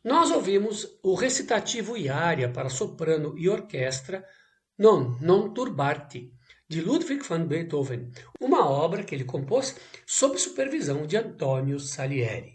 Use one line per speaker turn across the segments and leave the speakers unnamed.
Nós ouvimos o recitativo e área para soprano e orquestra Non turbarti, de Ludwig van Beethoven, uma obra que ele compôs sob supervisão de Antonio Salieri.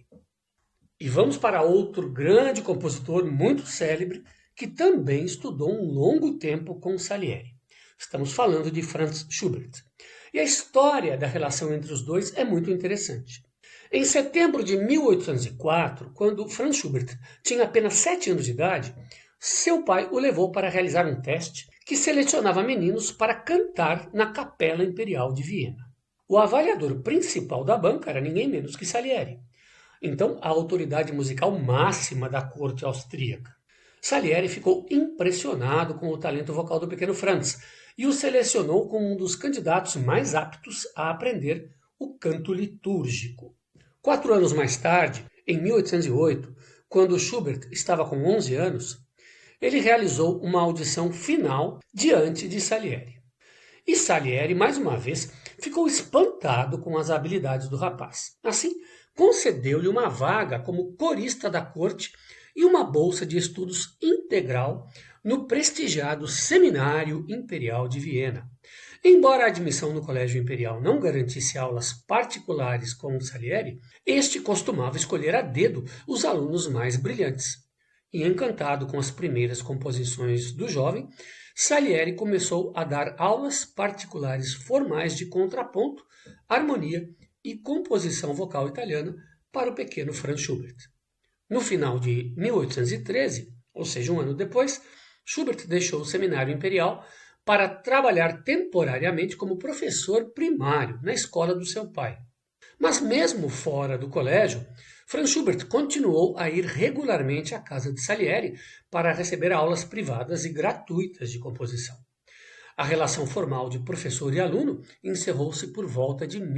E vamos para outro grande compositor muito célebre que também estudou um longo tempo com Salieri. Estamos falando de Franz Schubert. E a história da relação entre os dois é muito interessante. Em setembro de 1804, quando Franz Schubert tinha apenas 7 anos de idade, seu pai o levou para realizar um teste que selecionava meninos para cantar na Capela Imperial de Viena. O avaliador principal da banca era ninguém menos que Salieri, então a autoridade musical máxima da corte austríaca. Salieri ficou impressionado com o talento vocal do pequeno Franz e o selecionou como um dos candidatos mais aptos a aprender o canto litúrgico. 4 anos mais tarde, em 1808, quando Schubert estava com 11 anos, ele realizou uma audição final diante de Salieri. E Salieri, mais uma vez, ficou espantado com as habilidades do rapaz. Assim, concedeu-lhe uma vaga como corista da corte e uma bolsa de estudos integral no prestigiado Seminário Imperial de Viena. Embora a admissão no Colégio Imperial não garantisse aulas particulares com Salieri, este costumava escolher a dedo os alunos mais brilhantes. E encantado com as primeiras composições do jovem, Salieri começou a dar aulas particulares formais de contraponto, harmonia e composição vocal italiana para o pequeno Franz Schubert. No final de 1813, ou seja, um ano depois, Schubert deixou o Seminário Imperial para trabalhar temporariamente como professor primário na escola do seu pai. Mas mesmo fora do colégio, Franz Schubert continuou a ir regularmente à casa de Salieri para receber aulas privadas e gratuitas de composição. A relação formal de professor e aluno encerrou-se por volta de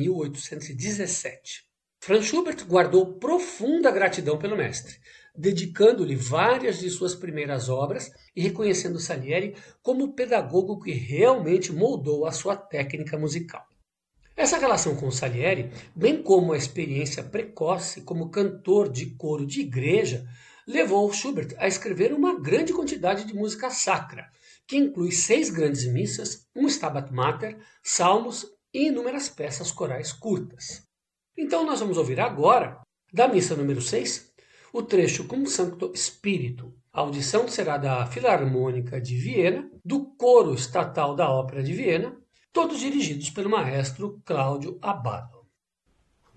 1817. Franz Schubert guardou profunda gratidão pelo mestre, dedicando-lhe várias de suas primeiras obras e reconhecendo Salieri como o pedagogo que realmente moldou a sua técnica musical. Essa relação com Salieri, bem como a experiência precoce como cantor de coro de igreja, levou Schubert a escrever uma grande quantidade de música sacra, que inclui 6 grandes missas, um Stabat Mater, salmos e inúmeras peças corais curtas. Então nós vamos ouvir agora, da missa número 6, o trecho Cum Sancto Spiritu. A audição será da Filarmônica de Viena, do Coro Estatal da Ópera de Viena, todos dirigidos pelo maestro Cláudio Abbado.